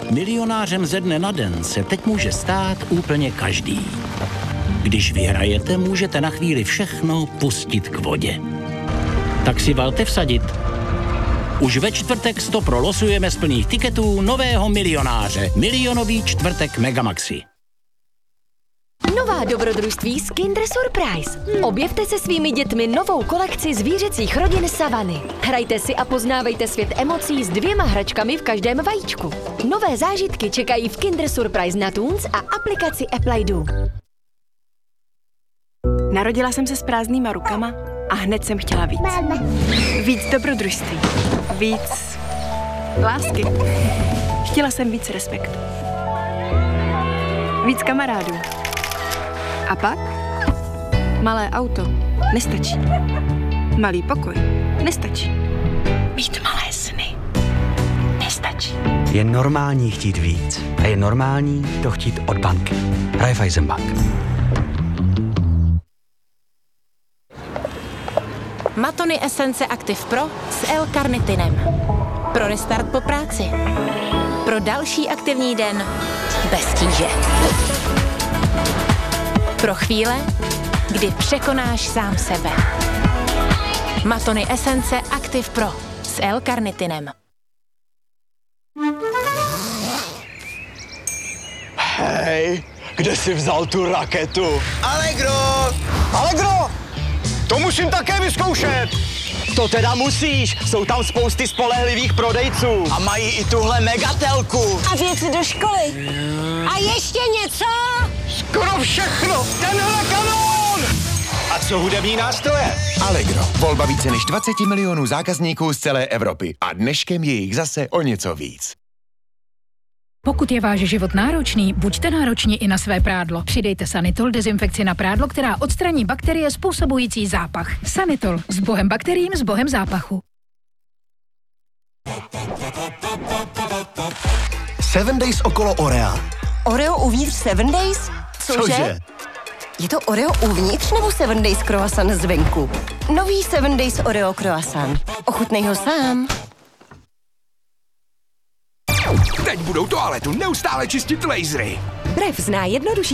Milionářem ze dne na den se teď může stát úplně každý. Když vyhrajete, můžete na chvíli všechno pustit k vodě. Tak si valte vsadit. Už ve čtvrtek 100 losujeme z plných tiketů nového milionáře. Milionový čtvrtek Megamaxi. Nová dobrodružství z Kinder Surprise. Objevte se svými dětmi novou kolekci zvířecích rodin Savany. Hrajte si a poznávejte svět emocí s 2 hračkami v každém vajíčku. Nové zážitky čekají v Kinder Surprise na Toons a aplikaci Apple ID. Narodila jsem se s prázdnýma rukama a hned jsem chtěla víc. Víc dobrodružství. Víc lásky. Chtěla jsem víc respektu. Víc kamarádů. A pak? Malé auto nestačí. Malý pokoj nestačí. Mít malé sny nestačí. Je normální chtít víc. A je normální to chtít od banky. Raiffeisenbank. Matony Esence Active Pro s L-karnitinem. Pro restart po práci. Pro další aktivní den bez tíže. Pro chvíle, kdy překonáš sám sebe. Matony Esence Active Pro s L-karnitinem. Hej, kde jsi vzal tu raketu? Allegro! Allegro! To musím také vyzkoušet! To teda musíš, jsou tam spousty spolehlivých prodejců. A mají i tuhle megatelku. A věci do školy. A ještě něco? Skoro všechno! Tenhle kanón! A co hudební nástroje? Allegro. Volba více než 20 milionů zákazníků z celé Evropy. A dneškem je jich zase o něco víc. Pokud je váš život náročný, buďte nároční i na své prádlo. Přidejte Sanitol dezinfekci na prádlo, která odstraní bakterie způsobující zápach. Sanitol. S bohem bakteriím, s bohem zápachu. 7 Days okolo Orea. Oreo uvnitř 7 Days? Cože? Je to Oreo uvnitř nebo 7 Days croissant zvenku? Nový 7 Days Oreo croissant. Ochutnej ho sám. Teď budou toaletu neustále čistit lasery. Brev zná jednodušší